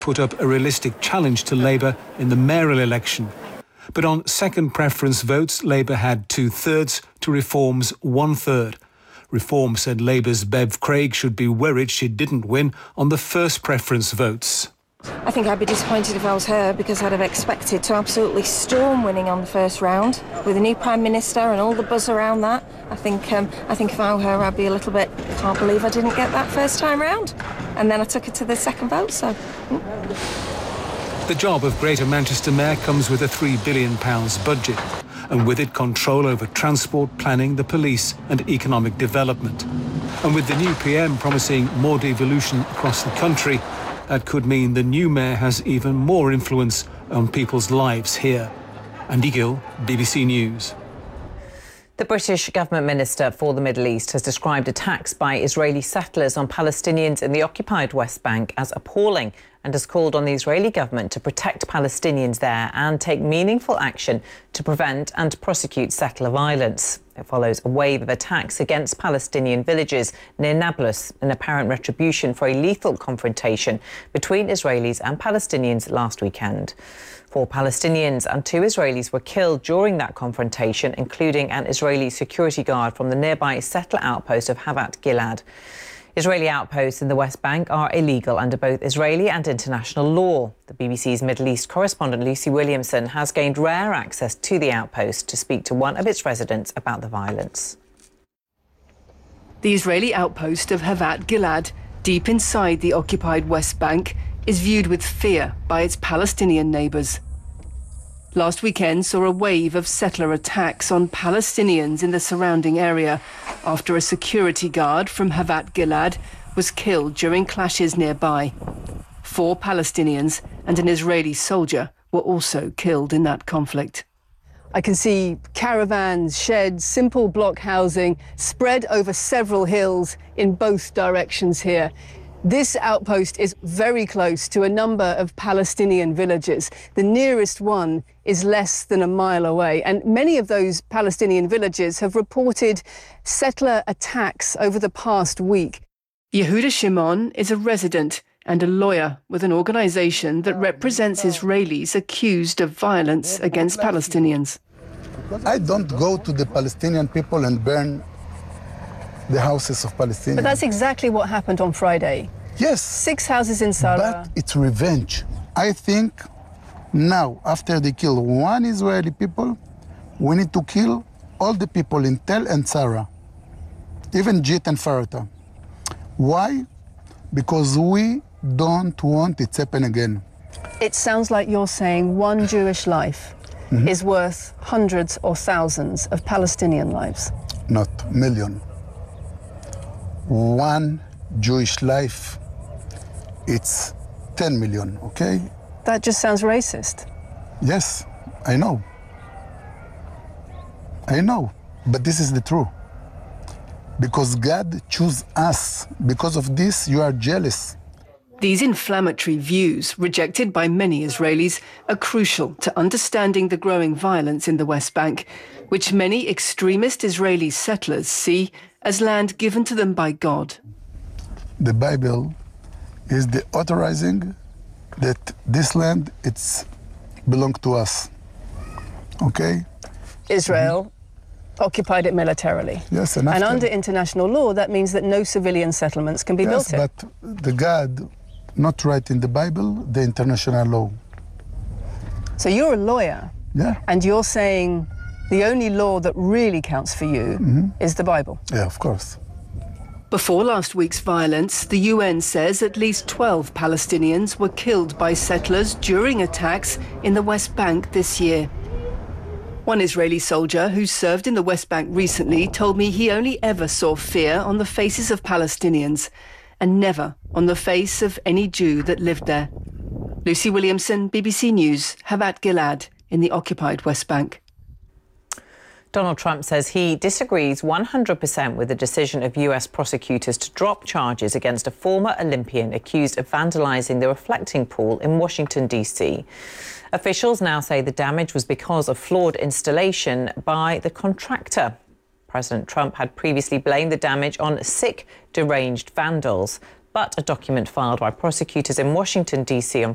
put up a realistic challenge to Labour in the mayoral election. But on second preference votes, Labour had 2/3 to Reform's 1/3. Reform said Labour's Bev Craig should be worried she didn't win on the first preference votes. I think I'd be disappointed if I was her, because I'd have expected to absolutely storm winning on the first round with a new Prime Minister and all the buzz around that. I think if I were her, I'd be a little bit, can't believe I didn't get that first time round. And then I took it to the second vote, so... The job of Greater Manchester Mayor comes with a £3 billion budget, and with it control over transport, planning, the police and economic development. And with the new PM promising more devolution across the country, that could mean the new mayor has even more influence on people's lives here. Andy Gill, BBC News. The British government minister for the Middle East has described attacks by Israeli settlers on Palestinians in the occupied West Bank as appalling and has called on the Israeli government to protect Palestinians there and take meaningful action to prevent and prosecute settler violence. It follows a wave of attacks against Palestinian villages near Nablus in apparent retribution for a lethal confrontation between Israelis and Palestinians last weekend. 4 Palestinians and 2 Israelis were killed during that confrontation, including an Israeli security guard from the nearby settler outpost of Havat Gilad. Israeli outposts in the West Bank are illegal under both Israeli and international law. The BBC's Middle East correspondent Lucy Williamson has gained rare access to the outpost to speak to one of its residents about the violence. The Israeli outpost of Havat Gilad, deep inside the occupied West Bank, is viewed with fear by its Palestinian neighbours. Last weekend saw a wave of settler attacks on Palestinians in the surrounding area after a security guard from Havat Gilad was killed during clashes nearby. 4 Palestinians and an Israeli soldier were also killed in that conflict. I can see caravans, sheds, simple block housing spread over several hills in both directions here. This outpost is very close to a number of Palestinian villages. The nearest one is less than a mile away, and many of those Palestinian villages have reported settler attacks over the past week. Yehuda Shimon is a resident and a lawyer with an organisation that represents Israelis accused of violence against Palestinians. I don't go to the Palestinian people and burn the houses of Palestinians. But that's exactly what happened on Friday. Yes. 6 houses in Sarah. But it's revenge. I think now, after they kill 1 Israeli people, we need to kill all the people in Tel and Sarah, even Jit and Farata. Why? Because we don't want it to happen again. It sounds like you're saying 1 Jewish life is worth hundreds or thousands of Palestinian lives. Not million. 1 Jewish life, it's 10 million, okay? That just sounds racist. Yes, I know. I know, but this is the truth. Because God chose us. Because of this, you are jealous. These inflammatory views, rejected by many Israelis, are crucial to understanding the growing violence in the West Bank, which many extremist Israeli settlers see as land given to them by God. The Bible is the authorizing that this land, it's belong to us, okay? Israel occupied it militarily. Yes, and under international law, that means that no civilian settlements can be built here. But the God not write in the Bible the international law. So you're a lawyer, and you're saying the only law that really counts for you is the Bible? Yeah, of course. Before last week's violence, the UN says at least 12 Palestinians were killed by settlers during attacks in the West Bank this year. One Israeli soldier who served in the West Bank recently told me he only ever saw fear on the faces of Palestinians and never on the face of any Jew that lived there. Lucy Williamson, BBC News, Havat Gilad in the occupied West Bank. Donald Trump says he disagrees 100% with the decision of US prosecutors to drop charges against a former Olympian accused of vandalising the reflecting pool in Washington, D.C. Officials now say the damage was because of flawed installation by the contractor. President Trump had previously blamed the damage on sick, deranged vandals. But a document filed by prosecutors in Washington, D.C. on